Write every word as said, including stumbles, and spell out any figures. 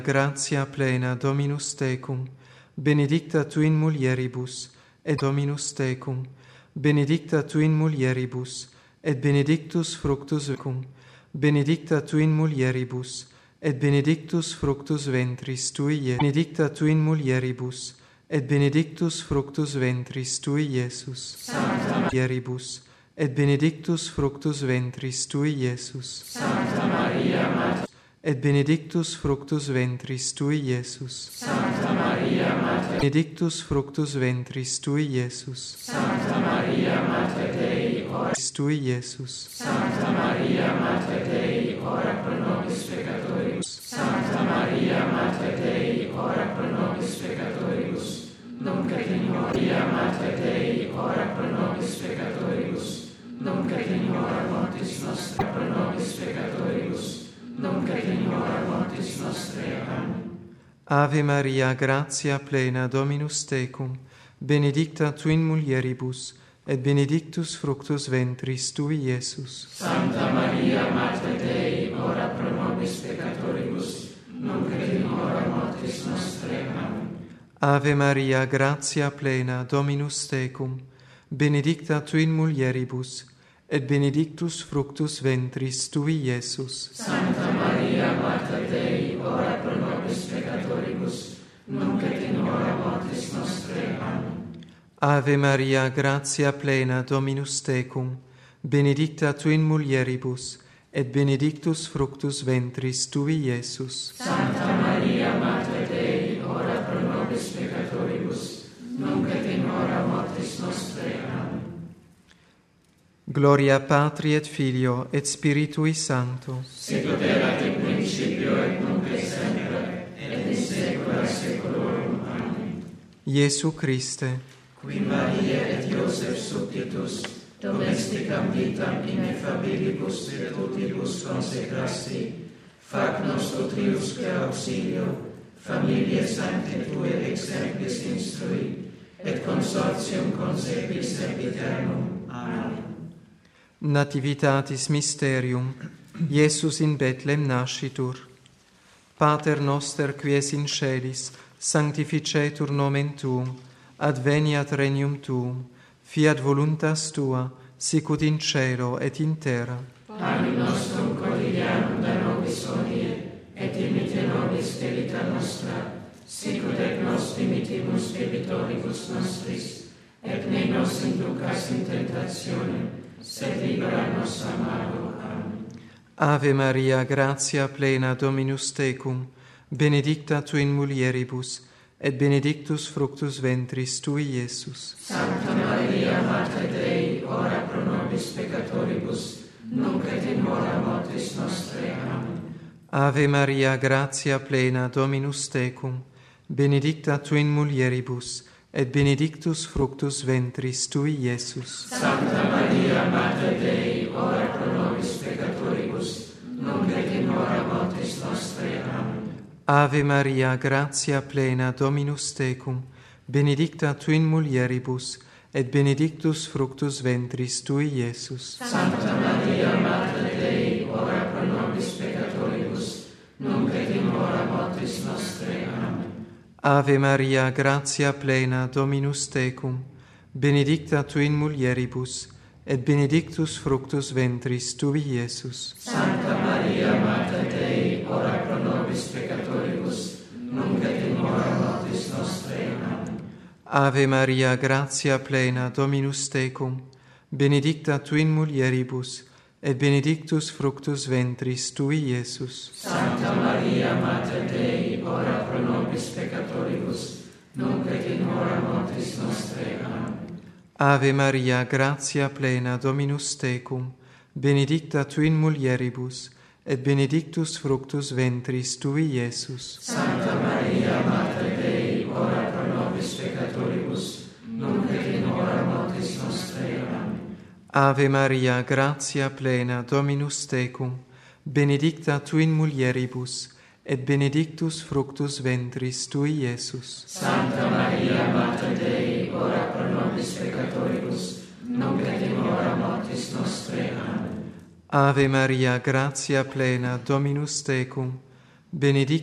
gratia plena, Dominus tecum, benedicta tu in mulieribus, et Dominus tecum, benedicta tu in mulieribus, et benedictus fructus ventris, benedicta tu in mulieribus, et benedictus fructus ventris tui, Iesus. Benedicta tu in mulieribus, et benedictus fructus ventris tui, Iesus. Sancta mulieribus, et benedictus fructus ventris tui, Iesus. Sancta Maria Mater et benedictus fructus ventris tui, Iesus. Sancta Maria Mater benedictus fructus ventris tui, Iesus. Sancta Maria Mater Dei, ora tui, Iesus. Sancta Maria Mater Dei, ora pro nobis peccatoribus. Sancta Maria Mater Dei, ora pro nobis peccatoribus. Nunc et in Maria Mater Dei, ora pro nobis peccatoribus. Nunc et in hora mortis nostre, pro nobis peccatoribus. Nunc et in hora mortis nostre. Amen. Ave Maria, gratia plena, Dominus tecum, benedicta tu in mulieribus, et benedictus fructus ventris tui, Iesus. Sancta Maria Mater Dei, ora pro nobis peccatoribus, nunc et in hora mortis nostre. Amen. Ave Maria, gratia plena, Dominus tecum, benedicta tu in mulieribus, et benedictus fructus ventris tui, Iesus. Sancta Maria Mater Dei, ora pro nobis peccatoribus, nunc et in hora mortis nostre. Amen. Ave Maria, gratia plena, Dominus tecum, benedicta tu in mulieribus, et benedictus fructus ventris tui, Iesus. Sancta Maria Mater Dei, ora pro nobis peccatoribus, nunc et in hora mortis nostre. Amen. Gloria Patri et Filio et Spiritui Sancto. Sicut erat in principio et nunc et semper, et in saecula saeculorum. Amen. Iesu Christe, Qui Maria et Iosef subtitus, domesticam vitam ineffabilibus virtutibus consecrasti, fac nos utriusque auxilio, familiae sancte Tue exemplis instrui, et consortium consequis sempiternum. Amen. Nativitatis Mysterium, Iesus in Bethlehem nascitur. Pater noster qui es in celis, sanctificetur nomen Tuum, adveniat regnum Tuum, fiat voluntas Tua, sicut in cielo et in terra. Panem nostrum quotidianum da nobis hodie, et dimitte nobis debita nostra, sicut et nos dimittimus debitoribus nostris, et ne nos inducas in tentationem, sed libera nos a malo. Amen. Ave Maria, gratia plena, Dominus tecum, benedicta tu in mulieribus, et benedictus fructus ventris tui, Iesus. Sancta Maria Mater Dei, ora pro nobis peccatoribus, nunc et in hora mortis nostre. Amen. Ave Maria, gratia plena, Dominus tecum, benedicta tu in mulieribus, et benedictus fructus ventris tui, Iesus. Sancta Maria Mater Dei, ora pro nobis peccatoribus, nunc et in hora mortis nostre. Amen. Ave Maria, gratia plena, Dominus tecum, benedicta tu in mulieribus, et benedictus fructus ventris tui, Iesus. Sancta Maria Mater Dei, ora pro nobis peccatoribus, nunc et in hora mortis nostre. Amen. Ave Maria, gratia plena, Dominus tecum, benedicta tu in mulieribus, et benedictus fructus ventris tui, Iesus. Sancta Maria Mater Dei, ora pro nobis peccatoribus, nunc et in hora mortis nostre. Amen. Ave Maria, gratia plena, Dominus tecum, benedicta tu in mulieribus, et benedictus fructus ventris tui, Iesus. Sancta Maria Mater Dei, ora pro nobis peccatoribus, nunc et in hora mortis nostre. Amen. Ave Maria, gratia plena, Dominus tecum, benedicta tu in mulieribus, et benedictus fructus ventris tui, Iesus. Sancta Maria Mater Dei, ora pro nobis peccatoribus, nunc et in hora mortis nostre. Amen. Ave Maria, gratia plena, Dominus tecum, benedicta tu in mulieribus, et benedictus fructus ventris tui, Iesus. Sancta Maria Mater Dei, ora pro nobis peccatoribus, nunc et in hora mortis nostre. Amen. Ave Maria, gratia plena, Dominus tecum, benedicta